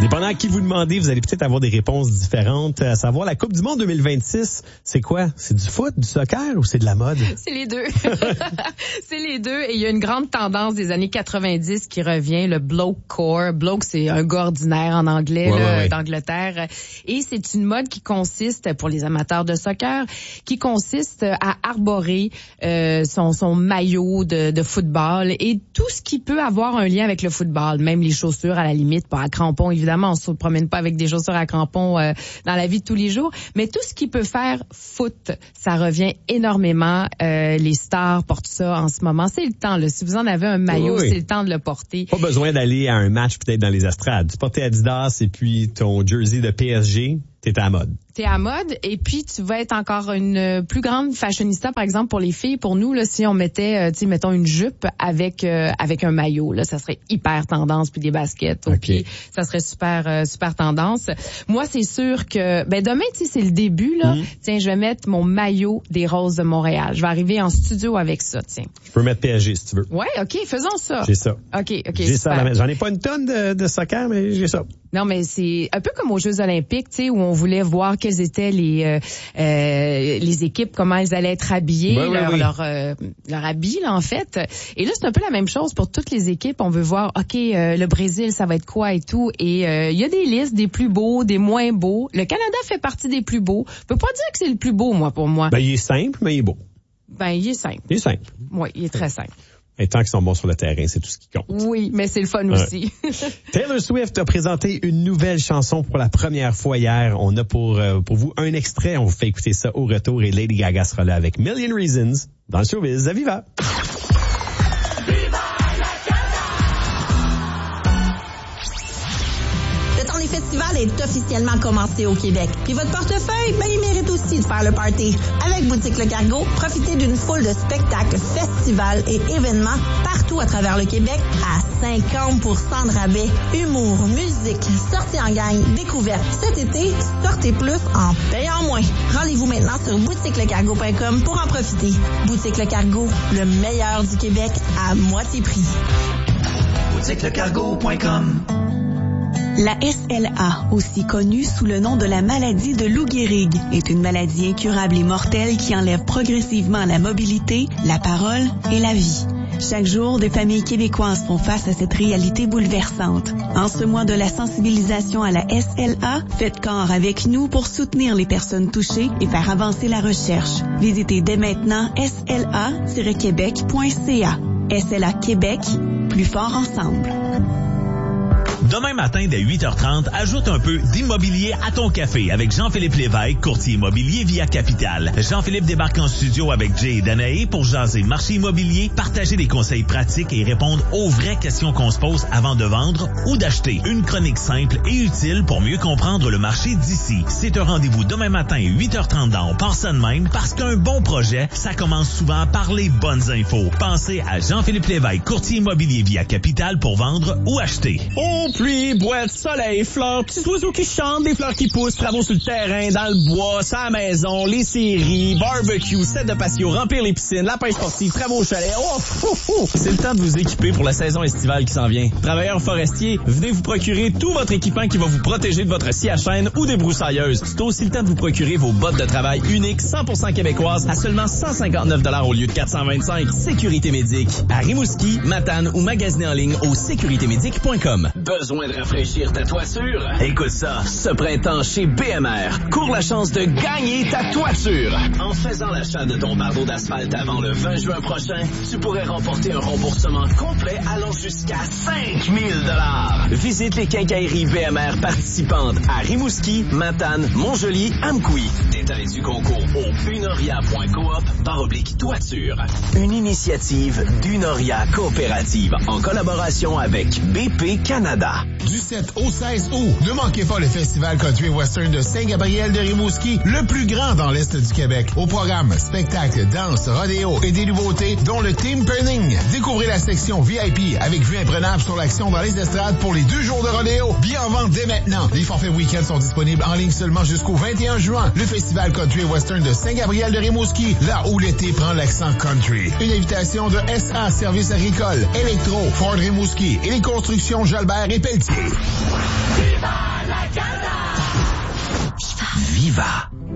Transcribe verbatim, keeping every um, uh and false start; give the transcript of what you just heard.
pendant que vous demandez, vous allez peut-être avoir des réponses différentes. À savoir, la Coupe du Monde deux mille vingt-six, c'est quoi? C'est du foot, du soccer ou c'est de la mode? C'est les deux. C'est les deux. Et il y a une grande tendance des années quatre-vingt-dix qui revient, le bloke core. Bloke, c'est un gars ordinaire en anglais, ouais, là, ouais, ouais. d'Angleterre. Et c'est une mode qui consiste, pour les amateurs de soccer, qui consiste à arborer euh, son, son maillot de, de football et tout ce qui peut avoir un lien avec le football, même les chaussures à la limite, pas à crampons évidemment, on se promène pas avec des chaussures à crampons euh, dans la vie de tous les jours, mais tout ce qui peut faire foot, ça revient énormément. Euh, les stars portent ça en ce moment. C'est le temps, là. Si vous en avez un maillot, oui, oui. c'est le temps de le porter. Pas besoin d'aller à un match peut-être dans les estrades. Tu portais Adidas et puis ton jersey de P S G, t'es à la mode. T'es à mode et puis tu vas être encore une plus grande fashionista, par exemple pour les filles. Pour nous, là, si on mettait, tu sais, mettons une jupe avec euh, avec un maillot, là, ça serait hyper tendance, puis des baskets au okay. pied, ça serait super euh, super tendance. Moi, c'est sûr que ben demain, tu sais, c'est le début là. Mm. Tiens, je vais mettre mon maillot des Roses de Montréal. Je vais arriver en studio avec ça, tiens. Je peux mettre P S G si tu veux. Ouais, ok, faisons ça. J'ai ça. Ok, ok. J'ai super. ça. À la J'en ai pas une tonne de, de soccer, mais j'ai ça. Non, mais c'est un peu comme aux Jeux Olympiques, tu sais, où on voulait voir quelles étaient les euh, euh, les équipes, comment elles allaient être habillées, oui, leur oui, oui. leur euh, leur habit là, en fait. Et là, c'est un peu la même chose pour toutes les équipes. On veut voir, ok, euh, le Brésil, ça va être quoi et tout. Et il euh, y a des listes des plus beaux, des moins beaux. Le Canada fait partie des plus beaux. Je peux pas dire que c'est le plus beau, moi, pour moi. Ben, il est simple, mais il est beau. Ben, il est simple. Il est simple. Oui, il est très simple. Et tant qu'ils sont bons sur le terrain, c'est tout ce qui compte. Oui, mais c'est le fun ouais. aussi. Taylor Swift a présenté une nouvelle chanson pour la première fois hier. On a pour euh, pour vous un extrait. On vous fait écouter ça au retour et Lady Gaga sera là avec Million Reasons dans le showbiz à Viva. Le festival est officiellement commencé au Québec. Puis votre portefeuille, ben, il mérite aussi de faire le party. Avec Boutique Le Cargo, profitez d'une foule de spectacles, festivals et événements partout à travers le Québec à cinquante pour cent de rabais. Humour, musique, sorties en gang, découvertes. Cet été, sortez plus en payant moins. Rendez-vous maintenant sur boutique le cargo point com pour en profiter. Boutique Le Cargo, le meilleur du Québec à moitié prix. boutique le cargo point com. La S L A, aussi connue sous le nom de la maladie de Lou Gehrig, est une maladie incurable et mortelle qui enlève progressivement la mobilité, la parole et la vie. Chaque jour, des familles québécoises font face à cette réalité bouleversante. En ce mois de la sensibilisation à la S L A, faites corps avec nous pour soutenir les personnes touchées et faire avancer la recherche. Visitez dès maintenant s l a tiret québec point c a. S L A Québec, plus fort ensemble. Demain matin, dès huit heures trente, ajoute un peu d'immobilier à ton café avec Jean-Philippe Lévesque, courtier immobilier via Capital. Jean-Philippe débarque en studio avec Jay et Danae pour jaser marché immobilier, partager des conseils pratiques et répondre aux vraies questions qu'on se pose avant de vendre ou d'acheter. Une chronique simple et utile pour mieux comprendre le marché d'ici. C'est un rendez-vous demain matin, huit heures trente dans On pense ça de même, parce qu'un bon projet, ça commence souvent par les bonnes infos. Pensez à Jean-Philippe Lévesque, courtier immobilier via Capital pour vendre ou acheter. Oh, pluie, boîte, soleil, fleurs, petits oiseaux qui chantent, des fleurs qui poussent, travaux sur le terrain, dans le bois, sa maison, les séries, barbecue, set de patio, remplir les piscines, la pêche sportive, travaux au chalet. Oh, fou, fou. C'est le temps de vous équiper pour la saison estivale qui s'en vient. Travailleurs forestiers, venez vous procurer tout votre équipement qui va vous protéger de votre scie à chaîne ou des broussailleuses. C'est aussi le temps de vous procurer vos bottes de travail uniques cent pour cent québécoises à seulement cent cinquante-neuf dollars au lieu de quatre cent vingt-cinq. Sécurité Médic. À Rimouski, Matane ou magasinez en ligne au sécurité médic point com. Besoin de rafraîchir ta toiture? Écoute ça. Ce printemps chez B M R, cours la chance de gagner ta toiture. En faisant l'achat de ton bardeau d'asphalte avant le vingt juin prochain, tu pourrais remporter un remboursement complet allant jusqu'à cinq mille dollars. Visite les quincailleries B M R participantes à Rimouski, Matane, Montjoli, Amqui. Détails du concours au unoria point coop barre oblique toiture. Une initiative d'Unoria Coopérative en collaboration avec B P Canada. Du sept au seize août, ne manquez pas le Festival Country Western de Saint-Gabriel de Rimouski, le plus grand dans l'Est du Québec. Au programme, spectacles, danse, rodéo et des nouveautés, dont le Team Perning. Découvrez la section V I P avec vue imprenable sur l'action dans les estrades pour les deux jours de rodéo. Bien en vente dès maintenant. Les forfaits week-end sont disponibles en ligne seulement jusqu'au vingt et un juin. Le Festival Country Western de Saint-Gabriel de Rimouski, là où l'été prend l'accent country. Une invitation de S A Services agricoles, Electro, Ford Rimouski et les constructions Jalbert et Pelletier. Viva la Canada! Viva!